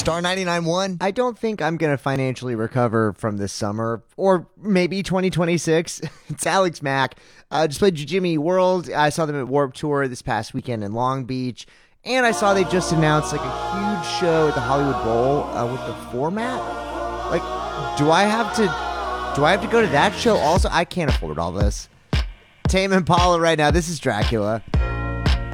Star 99.1. I don't think I'm going to financially recover from this summer, or maybe 2026. It's Alex Mack. Just played Jimmy World. I saw them at Warped Tour this past weekend in Long Beach. And I saw they just announced like a huge show at the Hollywood Bowl with the format. Like, do I have to go to that show also? I can't afford all this. Tame Impala right now. This is Dracula.